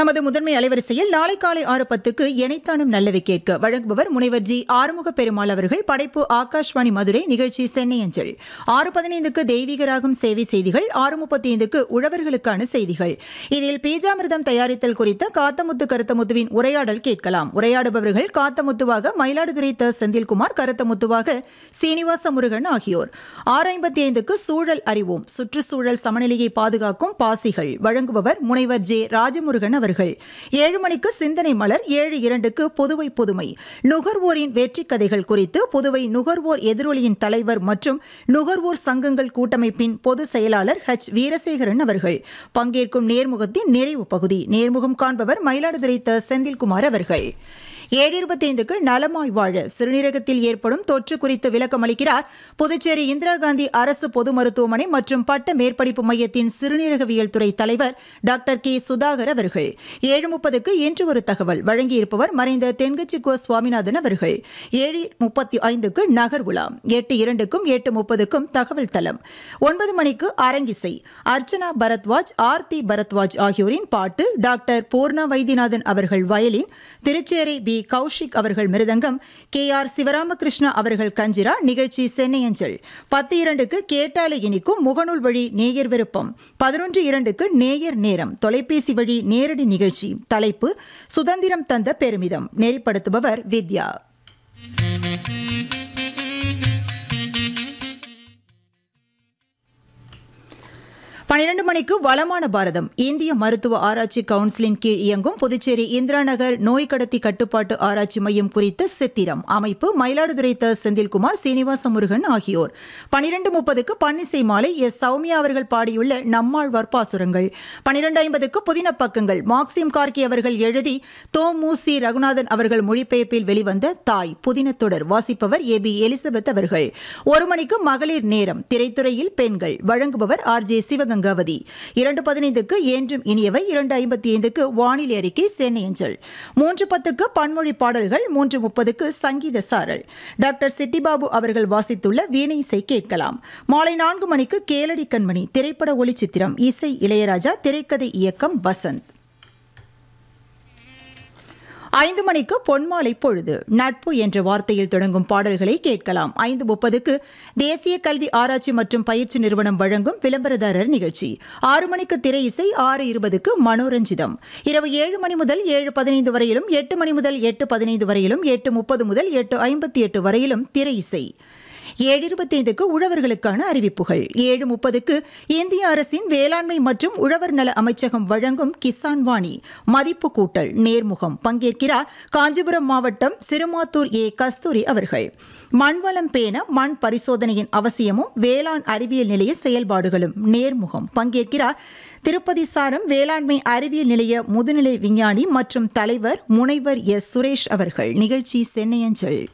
நமது முதன்மை அலைவரிசையில் நாளை காலை 6:10க்கு எனைத்தானும் நல்லவை கேட்க வழங்குபவர் முனைவர் ஜி ஆறுமுக பெருமாள் அவர்கள். படைப்பு ஆகாஷ்வாணி மதுரை. நிகழ்ச்சி சென்னை அஞ்சல். 6:15க்கு தெய்வீக ராகம் சேவை செய்திகள். 6:35க்கு உழவர்களுக்கான செய்திகள். இதில் பீஜாமிர்தம் தயாரித்தல் குறித்த காத்தமுத்து கருத்தமுத்துவின் உரையாடல் கேட்கலாம். உரையாடுபவர்கள் காத்தமுத்துவாக மயிலாடுதுறை த. செந்தில்குமார், கருத்தமுத்துவாக சீனிவாச முருகன் ஆகியோர். 6:55க்கு சூழல் அறிவோம், சுற்றுச்சூழல் சமநிலையை பாதுகாக்கும் பாசிகள். வழங்குபவர் முனைவர் ஜே ராஜமுருகன் அவர்கள். 7 மணிக்கு சிந்தனை மலர். 7:02க்கு புதுவை புதுமை, நுகர்வோரின் வெற்றி கதைகள் குறித்து புதுவை நுகர்வோர் எதிரொலியின் தலைவர் மற்றும் நுகர்வோர் சங்கங்கள் கூட்டமைப்பின் பொதுச் செயலாளர் H. வீரசேகரன் அவர்கள் பங்கேற்கும் நேர்முகத்தின் நிறைவு பகுதி. நேர்முகம் காண்பவர் மயிலாடுதுறை த. செந்தில்குமார் அவர்கள். 7:25க்கு நலமாய் வாழ, சிறுநீரகத்தில் ஏற்படும் தொற்று குறித்து விளக்கம் அளிக்கிறார் புதுச்சேரி இந்திரா காந்தி அரசு பொது மருத்துவமனை மற்றும் பட்ட மேற்படிப்பு மையத்தின் சிறுநீரகவியல் துறை தலைவர் டாக்டர் கே. சுதாகர் அவர்கள். 7:30க்கு இன்று ஒரு தகவல் வழங்கியிருப்பவர் மறைந்த தென்கட்சி கோ. சுவாமிநாதன் அவர்கள். 7:35க்கு நகர் உலா. 8:02க்கும் 8:30க்கும் தகவல் தளம். 9 மணிக்கு அரங்கிசை. அர்ச்சனா பரத்வாஜ், ஆர்த்தி பரத்வாஜ் ஆகியோரின் பாட்டு. டாக்டர் பூர்ணா வைத்தியநாதன் அவர்கள் வயலின், திருச்சேரை பி. கௌஷிக் அவர்கள் மிருதங்கம், K.R. சிவராமகிருஷ்ணா அவர்கள் கஞ்சிரா. நிகழ்ச்சி சென்னை அஞ்சல். 10:02க்கு கேட்டாலே இனிக்கும் முகநூல் வழி நேயர் விருப்பம். 11:02க்கு நேயர் நேரம், தொலைபேசி வழி நேரடி நிகழ்ச்சி. தலைப்பு சுதந்திரம் தந்த பெருமிதம். நெறிப்படுத்துபவர் வித்யா. 12 மணிக்கு வளமான பாரதம். இந்திய மருத்துவ ஆராய்ச்சி கவுன்சிலின் கீழ் இயங்கும் புதுச்சேரி இந்திரா நகர் நோய் கடத்தி கட்டுப்பாட்டு ஆராய்ச்சி மையம் குறித்த சித்திரம். அமைப்பு மயிலாடுதுறை த. செந்தில்குமார், சீனிவாச முருகன் ஆகியோர். 12:30க்கு பன்னிசை மாலை. எஸ். சௌமியா அவர்கள் பாடியுள்ள நம்மாழ்வார் பாசுரங்கள். 12:50க்கு புதின பக்கங்கள். மார்க்சிம் கார்கி அவர்கள் எழுதி தோ. மு. சி. ரகுநாதன் அவர்கள் மொழிபெயர்ப்பில் வெளிவந்த தாய் புதின தொடர். வாசிப்பவர் ஏ. பி. எலிசபெத் அவர்கள். 1 மணிக்கு மகளிர் நேரம், திரைத்துறையில் பெண்கள். வழங்குபவர் ஆர். ஜே. சிவகங்கை. 2:15க்கு என்றும் இனியவை. 2:55க்கு வானிலை அறிக்கை சென்னை அஞ்சல். 3:10க்கு பன்மொழி பாடல்கள். 3:30க்கு சங்கீத சாரல். டாக்டர் சிட்டிபாபு அவர்கள் வாசித்துள்ள வீணை இசை கேட்கலாம். மாலை 4 மணிக்கு கேளடி கண்மணி, திரைப்பட ஒளிச்சித்திரம். இசை இளையராஜா, திரைக்கதை இயக்கம் வசந்த். 5 மணிக்கு பொன்மாலை பொழுது. நட்பு என்ற வார்த்தையில் தொடங்கும் பாடல்களை கேட்கலாம். 5:30க்கு தேசிய கல்வி ஆராய்ச்சி மற்றும் பயிற்சி நிறுவனம் வழங்கும் விளம்பரதாரர் நிகழ்ச்சி. 6 மணிக்கு திரை இசை. 6:20க்கு மனோரஞ்சிதம். இரவு 7 மணி முதல் 7:15 வரையிலும், 8 மணி முதல் 8:15 வரையிலும், 8:30 முதல் 8:58 வரையிலும் திரை இசை. 7:25க்கு உழவர்களுக்கான அறிவிப்புகள். 7:30க்கு இந்திய அரசின் வேளாண்மை மற்றும் உழவர் நல அமைச்சகம் வழங்கும் கிசான் வாணி, மதிப்பு கூட்டல். நேர்முகம். பங்கேற்கிறார் காஞ்சிபுரம் மாவட்டம் சிறுமாத்தூர் ஏ. கஸ்தூரி அவர்கள். மண்வளம் பேண மண் பரிசோதனையின் அவசியமும் வேளாண் அறிவியல் நிலைய செயல்பாடுகளும். நேர்முகம். பங்கேற்கிறார் திருப்பதி சாரம் வேளாண்மை அறிவியல் நிலைய முதுநிலை விஞ்ஞானி மற்றும் தலைவர் முனைவர் எஸ். சுரேஷ் அவர்கள். நிகழ்ச்சி சென்னை அஞ்சல்.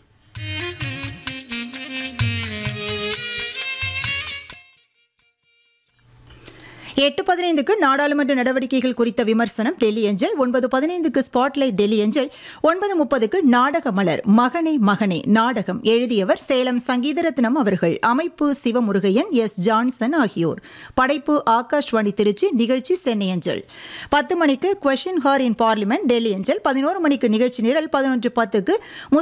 8:15க்கு நாடாளுமன்ற நடவடிக்கைகள் குறித்த விமர்சனம் டெல்லி அஞ்சல். 9:15க்கு ஸ்பாட்லைட் டெல்லி அஞ்சல். 9:30க்கு நாடக மலர், மகனே மகனே நாடகம். எழுதியவர் சேலம் சங்கீதரத்னம் அவர்கள். அமைப்பு சிவமுருகையன், எஸ். ஜான்சன் ஆகியோர். படைப்பு ஆகாஷ்வாணி திருச்சி. நிகழ்ச்சி சென்னை அஞ்சல். 10 மணிக்கு கொஸ்டின் ஹார் இன் பார்லிமெண்ட் டெல்லி அஞ்சல். 11 மணிக்கு நிகழ்ச்சி நிரல். 11:10க்கு